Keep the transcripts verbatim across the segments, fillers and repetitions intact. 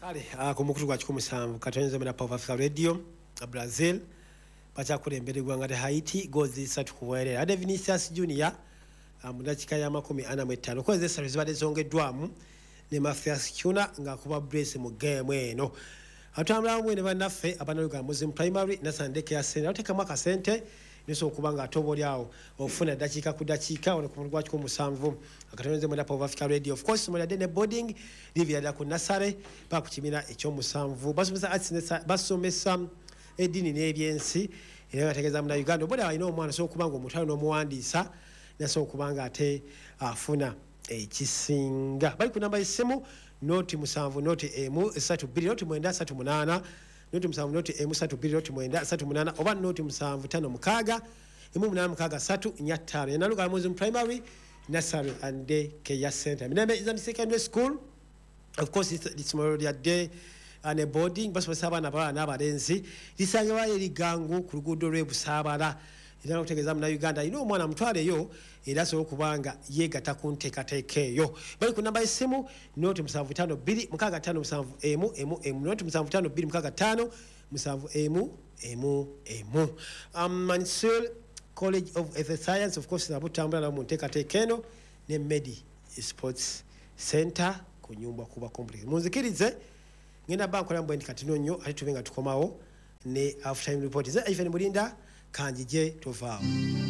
kale akumukutu gwa kikumi musanvu katonze mena Power Africa Radio Brazil bacha kulembere gwanga de Haiti gozi satu kuwelera ade Vinicius Junior mudakika ya makumi ana mwetano kweze service bade zongeddwamu ne Mathias Kuna nga kuba brace mu game eno atambula mwene banaffe abanaluga Muslim Primary na Sandeke ya Sena oteka mwaka sente niso kubanga atoboli awo ofuna dakika ku dakika ono kumulwa kiko musanvu akatonze mena Power Africa Radio of course mena dene boarding livia da ku nasare ba kukimina ekyo musanvu basomesa atsinesa basomesa edini n'ebyensi era bategeza mu Uganda oboda balina omwana so kubanga omutalo n'omuwandiisa naso kubanga ate afuna ekisinga bali ku namba isimu noti musanvu noti emu esatu bbiri noti mwenda asatu munaana noti musanvu noti emu esatu bbiri noti mwenda asatu munaana oba noti musanvu tano mukaaga emu munaana mukaaga satu nnya ttaano enaluga Muslim Primary Nursery and Day Care Center Minembe is in secondary school of course it's, it's more their day and a boarding bas basabana bana n'abalenzi lisange baye ligangu ku luguudo lw'ebusabala era okutegeza mu Uganda ino omwana mutwale yo era so kubanga yegata kunteekateeka eyo bali ku namba y'essimu noti musanvu ttaano bbiri mukaaga ttaano musanvu emu emu emu noti musanvu ttaano bbiri mukaaga ttaano musanvu emu emu emu um, Mansell College of Health Science of course nabutambula na mu nteekateeka eno ne Medi Sports Center ku nyumba kuba complex munzikirize ngenda bankola mbwe ndikatino nnyo ate tubenga tukomawo ne half time report ze Ivan Mulinda kanjije tovaawo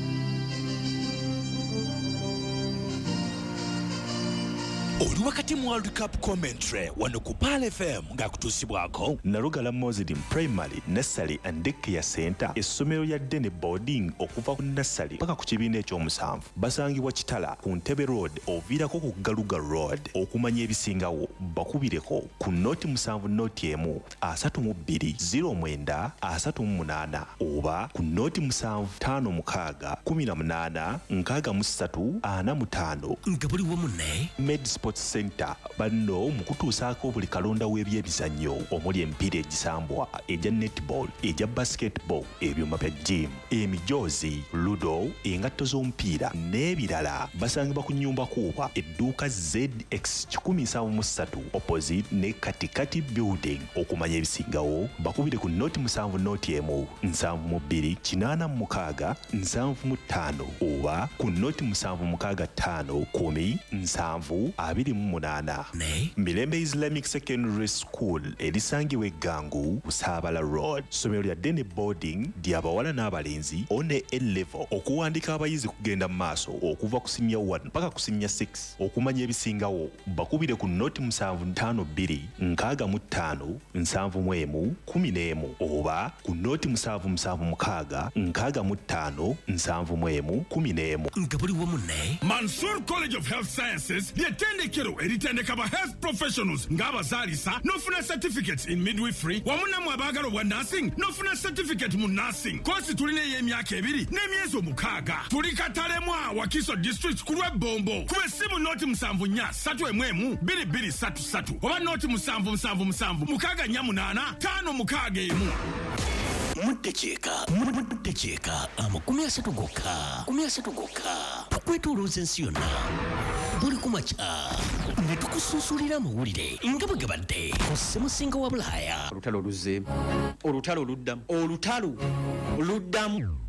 Oli wakati mu World Cup commentary wano ku Pal F M nga kutusibwako Narugala Muslim Primary Nursery and Daycare Center essomero ya Dene boarding okuva ku nursery paka ku kibiina ekyomusanvu basangibwa Kitala ku Ntebe Road oviirako ku Galuga Road okumanya ebisingawo bakubireko ku noti musanvu noti emu asatu mu bbiri zero mwenda asatu mu munaana oba ku noti musanvu ttaano mukaaga kumi na munaana nkaaga mu ssatu ana mu ttaano nga buli wamu ne Med Sports Center banno mukutuusaako buli kalonda w'ebyebizannyo omuli emipiira egisambwa eja netball eja basketball ebyuma bya gym emijoozi ludo engatto z'omupiira n'ebirala basangibwa ku nnyumba kuuba edduuka Z X kikumi nsanvu mu ssatu opposite ne katikati building okumanya ebisingawo bakubire ku noti musanvu noti emu nsanvu mu bbiri kinaana mu mukaaga nsanvu mu ttaano oba ku noti musanvu mukaaga ttaano kumi nsanvu abiri mu munaana ne Mirembe Islamic Secondary School erisangibwa Eggangu Busabala Road somero lya Dene boarding ly'abawala n'abalenzi one A level okuwandika abayizi kugenda mu maaso okuva ku senior one paka ku senior six okumanya ebisingawo bakubire ku noti musanvu ttaano bbiri nkaaga mu ttaano nsanvu mu emu kumi n'emu oba ku noti musanvu musanvu mukaaga nkaaga mu ttaano nsanvu mu emu kumi n'emu nga buli wamu ne Mansour College of Health Sciences ly'ettendekero eritendeka ba health professionals ng'abazaalisa n'ofuna certificates in midwifery wamu nammwe abaagala obwa nursing n'ofuna certificate mu nursing kosi tulina ey'emyaka ebiri n'emyezi omukaaga tuli Katalemwa Wakiso district ku lw'ebbombo kuba essimu noti musanvu nnya ssatu emu emu bbiri bbiri ssatu ssatu oba noti musanvu musanvu musanvu mukaaga nnya munaana ttaano mukaaga emu Muddekyeka muddekyeka amakumi asatu gokka kumi asatu gokka tukwetolooza ensi yonna buli kumakya ne tukusuusulira amawulire nga bwe gabadde ku ssemusinga wa Bulaaya olutalo luzze olutalo luddamu olutalo luddamu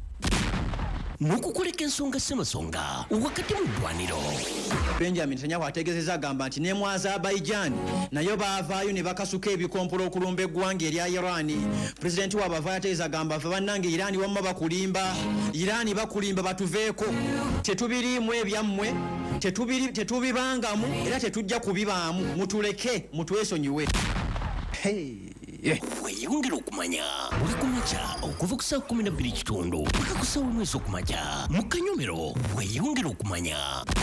n'okukoleka ensonga ssemasonga wakati mu ddwaniro Benjamin Netanyahu ategeezezza agamba nti ne mu Azerbaijan nayo baavaayo ne bakasuka ebikompolo okulumba eggwanga erya Iran pulezidenti waabwe avaayo ategeeza agamba fe bannange Iran wamma bakulimba Iran bakulimba batuveeko tetubiriimu ebyammwe tetubiri tetubibangamu era tetujja kubibaamu mutuleke mutwesonyiwe hey weyongera okumanya buli kumakya okuva ku ssaawa kumi na bbiri kitundu paka ku ssaawa mwezi okumakya mu Kanyomero weyongera okumanya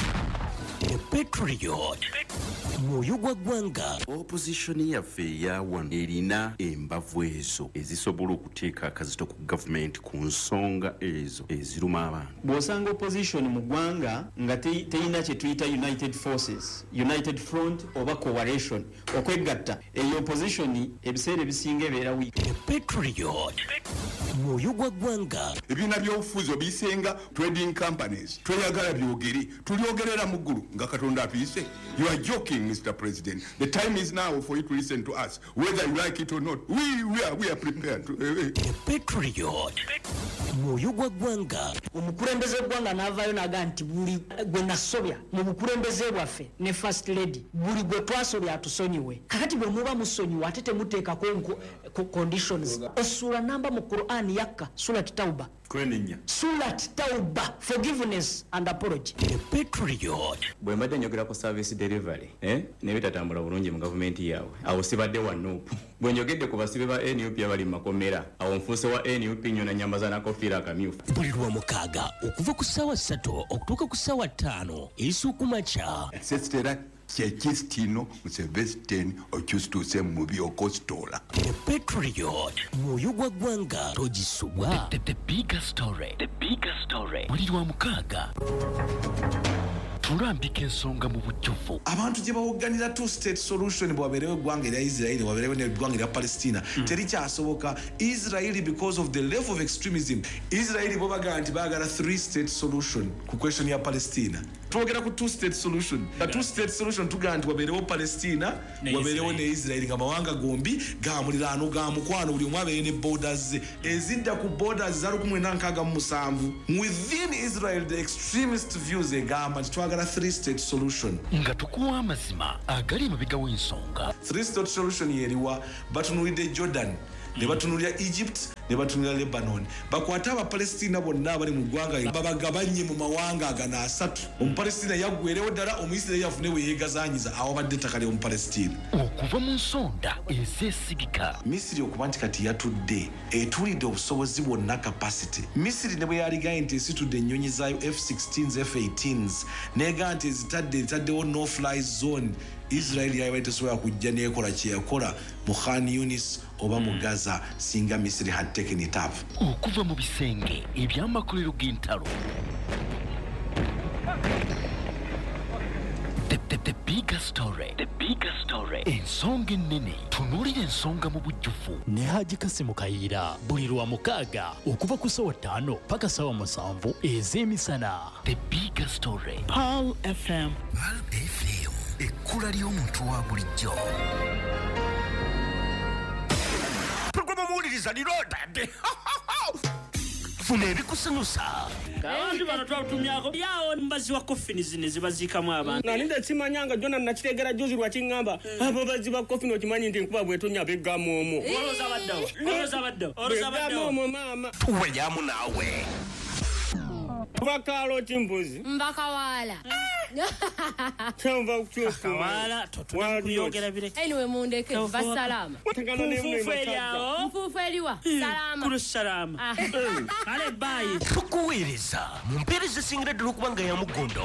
Petroliyo mwoyo gwa ggwanga opposition yaffe ya wano erina embavu ezo ezisobola okuteeka akazito ku gavumenti ku nsonga ezo eziruma abantu bw'osanga opposition mu ggwanga nga teyina kye tuyita united forces united front oba coalition okwegatta eyo opposition ebiseera ebisinga ebeera wiiki Petroliyo mwoyo gwa ggwanga. Ebibiina by'obufuzi obisenga trading companies tweyagala byogeri tulyogerera mu ggulu nga Katonda apiise. You are joking, Mister President. The time is now for you to listen to us, whether you like it or not. We, we, are, we are prepared to... Uh, uh. Patriot mwoyo gwa ggwanga. Omukulembeze gwanga n'avaayo n'aga nti buli gwe nasobya mu bukulembeze bwaffe ne first lady buli gwe twasobya atusonyiwe. Kakati bwe muba musonyiwe ate temuteekako conditions. Essula namba mu Quran yakka Surat Tauba. Kwenenya. Surat Tauba, forgiveness and apology. Patriot. Bwe mbadde njogera ku service delivery eh ne bitatambula bulungi mu gavumenti yaabwe awo sibadde wa nuupu. Bwe njogedde ku basibe ba N U P abali mu makomera awo nfuuse wa N U P nnyona nyambaza na kofiira akamyufu. Buli lwa mukaaga okuva ku ssaawa ssatu okutuuka ku ssaawa ttaano ez'okumakya. Sesitera kyekisitino musevesiteni okyusituuse mu mubi okositoola. Patriot mwoyo gwa ggwanga togisubwa. The, the, the bigger story, the bigger story. Buli lwa mukaaga tulambika ensonga mu bujjuvu. Abantu gye bawogganira two state solution bwabeerewo eggwanga erya Israeli wabeerewo n'eggwanga erya Palestina mm. terikyasoboka. Israeli because of the level of extremism. Israeli bo bagamba nti baagala three state solution ku question ya Palestina. Twogera ku two state solution. The two state solution tugamba nti wabeerewo Palestina wabeerewo ne Israeli nga mawanga gombi ga muliraano ga mukwano buli omu abeere ne borders ze ezidda ku borders za lukumi mwenda nkaaga mu musanvu. Within Israel the extremist views egamba nti twagala three state solution. Nga tukuwa amazima agali mabiga w'ensonga. Three state solution yeriwa batunulidde Jordan ne batunulira Egypt ne batunulira Lebanon. Bakwata Abapalestina bonna abali mu ggwanga babagabanye mu mawanga agana asatu. Omupalestina yaggwerewo ddala Omuyisirayiri yafune we yeegazaanyiza awabadde ettaka ly'Omupalestina. Okuva mu nsonda ezeesigika. Misiri okuba nti kati yatudde etuulidde obusobozi bwonna capacity. Misiri ne bwe yaligaye nti esitudde ennyonyi zaayo F sixteens F eighteens neega nti ezitadde ezitaddewo no fly zone. Israeli yali tesobola kujja n'ekola kye yakola mu Khan Yunis oba mu Gaza singa Misiri had taken it up. Okuva mu bisenge eby'amakolero g'entalo. The, the, the bigger story, the bigger story. Ensonga ennene tunuulira ensonga mu bujjuvu. Ne Haji Kasimu Kayiira buli lwa mukaaga okuva ku ssaawa ttaano paka ssaawa musanvu ez'emisana. The bigger story. Pearl F M. Pearl F M. Ekkula ly'omuntu wa bulijjo. Programu muwuliriza liroodadde. Funa ebikusanyusa. Abantu bano twatumyako yawo mbazi wa coffin zine zibaziikamu abantu. Na ninde simanyanga Jona nakitegera juzi lwa kingamba abo bazi ba coffin okimanyi nti nkuba bwetonya begamu omo. Oloza baddawo. Oloza baddawo. Oloza baddawo. Begamu omo mama. Tuwenyamu naawe. Bakalo chimbuzi. Mbakawala. Chamba kuchoka. Wala totuna kuyogera bire. Anyway mundeke basalama. Mfufeliao. Mfufeliwa. Salama. Kuru salama. Ale bye. Tukuwiriza. Mumpereze singira dulukubanga ya mugondo.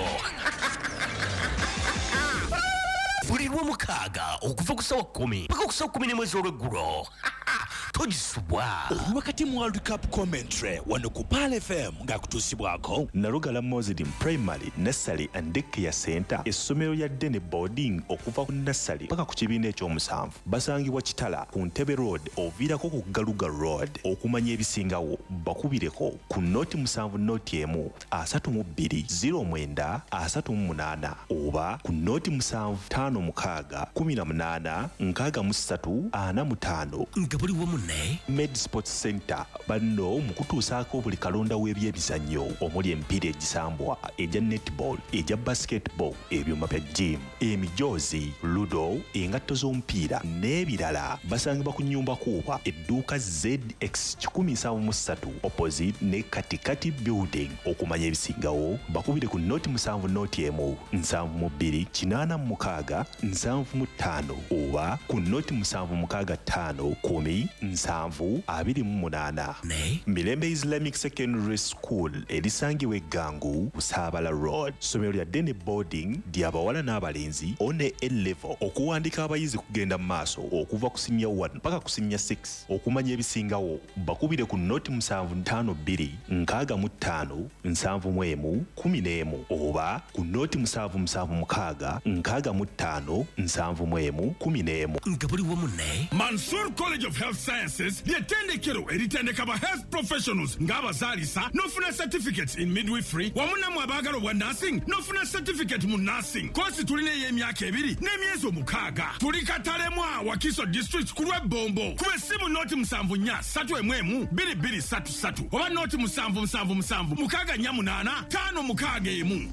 Buli lwa mukaaga okuva ku ssaawa kkumi paka ku ssaawa kkumi n'emu ez'olweggulo. Togisubwa. Oli wakati mu World Cup commentary wano ku Pearl F M ng'akutuusibwako Nalugala Mozidi Primary, Nursery and Daycare Center, essomero lya Dene Boarding okuva ku nursery paka ku kibiina eky'omusanvu. Basangibwa Kitala ku Ntebe Road oviirako ku Galuga Road. Okumanya ebisingawo bakubireko ku noti musanvu noti emu asatu mu bbiri ziro mwenda asatu mu munaana oba ku noti musanvu ttaano mukaaga kumi na munaana nkaaga mu ssatu ana mu ttaano. Nga buli wamu ne Med Sports Center banno mu kutuusaako buli kalonda w'ebyebizannyo omuli emipiira egisambwa egya netball egya basketball ebyuma bya gym emijoozi ludo engatto z'omupiira n'ebirala. Basangibwa ku nnyumba kuuba edduuka Z X kikumi nsanvu mu ssatu opposite ne katikati building. Okumanya ebisingawo bakubire ku noti musanvu noti emu nsanvu mu bbiri kinaana mu mukaaga nsanvu mu ttaano oba ku noti musanvu mukaaga ttaano kumi nsanvu abiri mu munaana. Ne Mirembe Islamic Secondary School erisangibwa eggangu Busaabala Road. Ssomero lya Dene Boarding ly'abawala n'abalenzi one A-level. Okuwandiika abayizi kugenda mu maaso okuva ku senior one paka ku senior six. Okumanya ebisingawo bakubire ku noti musanvu ttaano bbiri nkaaga mu ttaano nsanvu mu emu kumi n'emu oba ku noti musanvu musanvu mukaaga nkaaga mu ttaano nsanvu mu emu kumi n'emu. Nga buli wamu ne Mansour College of Health Science Sciences ly'ettendekero eritendeka ba health professionals ng'abazaalisa n'ofuna certificates in midwifery wamu nammwe abaagala obwa nursing n'ofuna certificate mu nursing. Koosi tulina ey'emyaka ebiri n'emyezi omukaaga. Tuli Katalemwa Wakiso district ku lw'ebbombo. Kuba essimu nooti musanvu nnya ssatu emu emu bbiri bbiri ssatu ssatu oba nooti musanvu musanvu musanvu mukaaga nnya munaana ttaano mukaaga emu.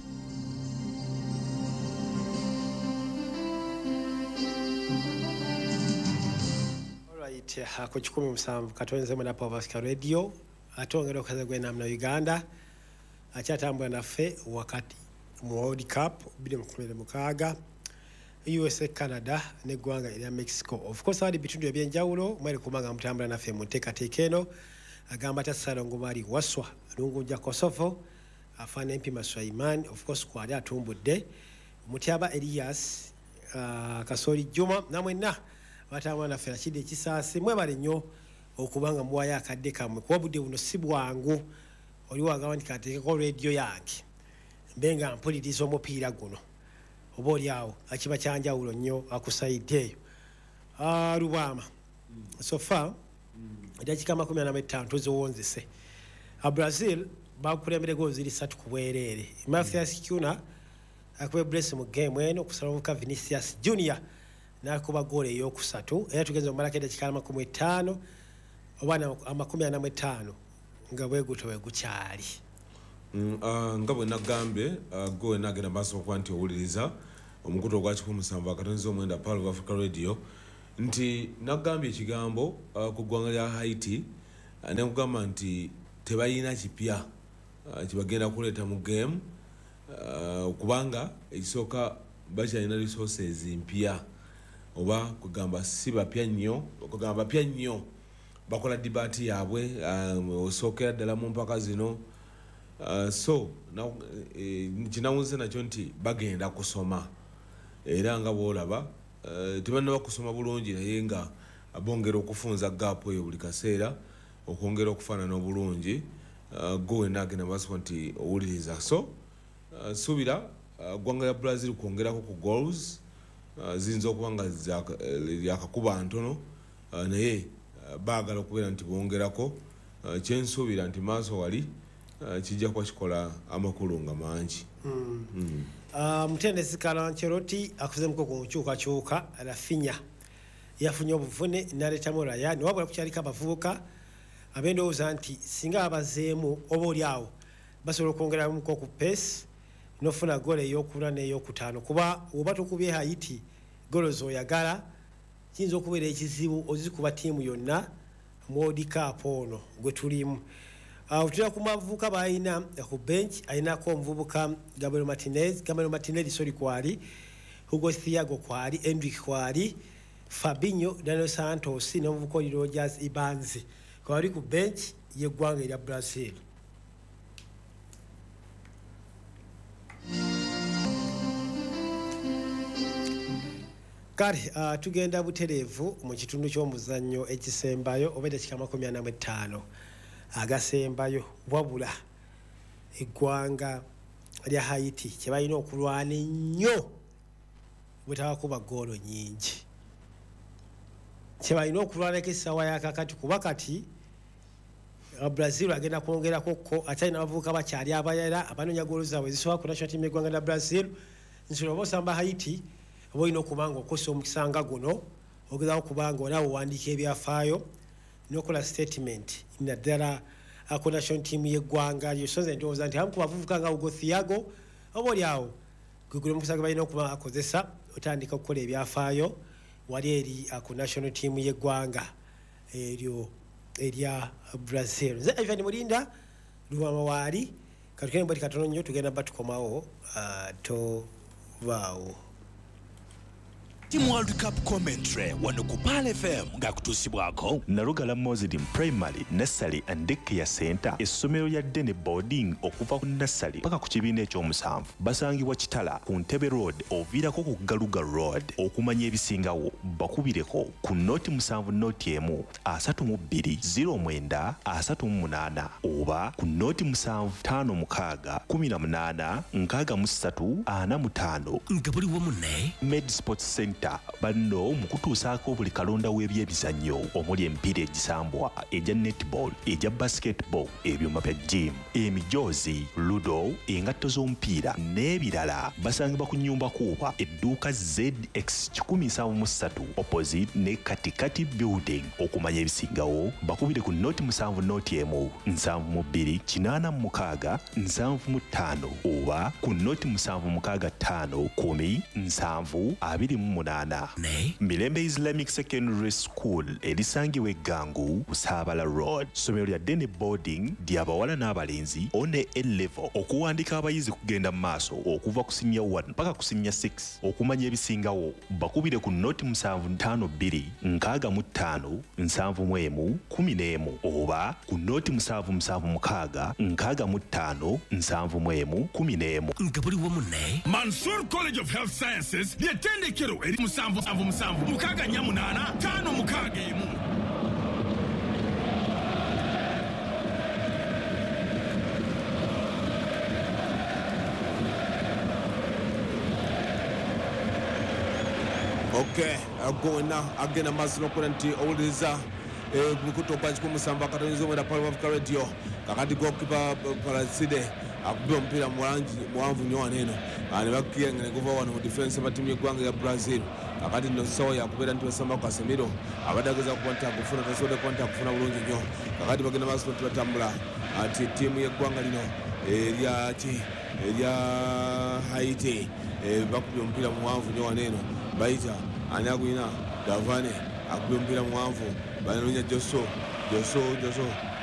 Ako kikumi musanvu katonzemu na Povasika Radio atongera okaze gwe namna Uganda akyatambula naffe wakati mu World Cup bbiri mu kumi na mukaaga U S A, Canada ne gwanga erya Mexico. Of course ali bitundu ebyenjawulo mwere kumanga mutambula naffe mu nteekateeka eno agamba Tasalongo Mali Waswa Lungunja Kosovo afana empima Sulaiman of course kwali atumbudde Mutyaba Elias uh, Kasori Juma namwenna batambula naffe nakidde ekisaasi mwebale nnyo okubanga muwayo akadde kamwe kuba budde buno si bwangu oli wagamba nti kateekeko radio yange mbe nga mpuliriza omupiira guno oba oli awo akiba kyanjawulo nnyo akusayidde eyo uh, Lubwama mm. so far eddakiika mm. makumi ana mu ttaano tuziwonzese uh, Brazil bakulembere goal ziri ssatu ku bwereere Mathias Cunha akuba bless mu game eno okusala omuka Vinicius Junior nakuba goal eyokusatu era tugenze omumalako eddakiika makumi ttaano oba amakumi ana mu ttaano nga bweguto wegukyali. Mm, uh, nga bwe nagambe uh, gowe nagenda maaso okuba nti owuliriza omukutu ogwa kikumi musanvu akatonzi omwenda Pearl of Africa Radio nti nagambye ekigambo uh, ku ggwanga lya Haiti uh, ne kugamba nti tebalina kipya uh, kibagenda kuleeta mu game uh, kubanga ekisooka bakyalina resources mpya oba kugamba si bapya nnyo kugamba bapya nnyo bakola debate yaabwe uh, osookera ddala mu mpaka zino. Uh, so now kinawunze nakyo nti bagenda kusoma era nga bwolaba uh, tebanaba kusoma bulungi naye nga bongera okufunza gaapu eyo buli kaseera okwongera okufaanana obulungi uh, gowe nagenda maaso nti owuliriza. So uh, suubira uh, ggwanga lya Brazil kwongerako ku goals uh, ziyinza okuba nga lyakakuba ntono uh, naye uh, baagala okubeera nti bongerako uh, kyensuubira nti maaso wali Uh, kijja kwa kikola amakulu nga mangi. Mm. Mm. Uh, Mutendesi Kalancheroti akuze mko kuchuka chuka Rafinha yafunye obuvune naletamu Ryan wabula kukyalika abavubuka abendo uzanti singa abazeemu oba oli awo basobola okwongera muko ku pace nofuna gole ey'okuna n'ey'okutaano kuba oba tukubye Haiti golo z'oyagala kiyinza okubeera ekizibu ozikuba ttiimu yonna mu World Cup ono gwe tulimu. Uh, utira kumavuka baina ku bench ainako omuvubuka Gabriel Martinez Gabriel Martinez sorry kwali Hugo Thiago kwali Endrick kwali Fabinho Daniel Santos n'omuvubuka Rogers Ibanzi kwali ku bench yeggwanga erya Brazil. Kale uh, tugenda butereevu mu kitundu ky'omuzannyo ekisembayo obedde kika makumi ana mu ttaano agasembayo wabula eggwanga lya Haiti kyebalina okulwana ennyo bwetabakuba goolo nyingi kyebalina okulwanako essaawa yakakati kuba kati Brazil agenda kwongerako ko atalina abavubuka bakyali abayala abanoonya goolo zaabwe zisobola ku national team eggwanga lya Brazil nsobola oba osamba Haiti oba olina okubanga okosa omukisa nga guno ogezaako kubanga olaba owandiika ebyafaayo nokola statement naddala ako national team yeggwanga lyosonze ndowooza nti amu ku bavubuka nga Hugo Thiago oba oli awo gweguli omukisa gwe balina okuba akozesa otandika okukola ebyafaayo wali eri ako national team yeggwanga eryo erya Brazil. Nze Ivan Mulinda Lubwama waali katugende bwati katono nnyo tugenda batukomawo uh, tovaawo. Team World Cup commentary wano ku Pearl F M nga kutuusibwako Nalugala Mozidi Primary Nursery and Daycare Center essomero lya Dene Boarding okuva ku nursery paka ku kibiina ekyomusanvu basangibwa Kitala ku Ntebe Road oviirako ku Galuga Road. Okumanya ebisingawo bakubireko ku noti musanvu noti emu asatu mu bbiri ziro mwenda asatu mu munaana oba ku noti musanvu ttaano mukaaga kumi na munaana nkaaga mu ssatu ana mu ttaano. Nga buli wamu ne Med Sports Center Center banno mu kutuusaako buli kalonda w'ebyemizannyo omuli emipiira egisambwa egya netball egya basketball ebyuma bya gym emijoozi ludo engatto z'omupiira n'ebirala basangibwa ku nnyumba kuuba edduuka Z X one seven three opposite ne katikati building. Okumanya ebisingawo bakubire ku noti musanvu noti emu nsanvu mu bbiri kinaana mu mukaaga nsanvu mu ttaano oba ku noti musanvu mukaaga ttaano kumi nsanvu abiri mu munaana. Mirembe Islamic Secondary School erisangibwa eggangu Busaabala Road. Ssomero lya Dene Boarding ly'abawala n'abalenzi one A level. Okuwandiika abayizi kugenda mu maaso okuva ku senior one mpaka ku senior six. Okumanya ebisingawo bakubire ku noti musanvu ttaano bbiri nkaaga mu ttaano nsanvu mu emu kumi n'emu oba ku noti musanvu musanvu mukaaga nkaaga mu ttaano nsanvu mu emu kumi n'emu. Nga buli wamu ne Mansour College of Health Sciences ly'ettendekero eri musanvu musanvu musanvu mukaaga nnya munaana ttaano mukaaga emu. Okay, agona agena mazino kurenti owuliriza mukuto panchi kumusanvu akatonizo mwenda Palo Africa Radio kakati gokipa Paraside akubira mpira mwalanji mwanvu nyowa neno ani bakiye ngene kuva wano mu defense ba timu y'eggwanga ya Brazil kakati no soya akubira nti basamba kwa Casemiro abadageza kwanta kufuna tasode kwanta kufuna bulungi nyo kakati bagenda maso tubatambula ati timu y'eggwanga lino erya chi erya Haiti bakubira mpira mwanvu nyowa neno baita anyagwina Davane akubira mpira mwanvu banonya Joso Joso Joso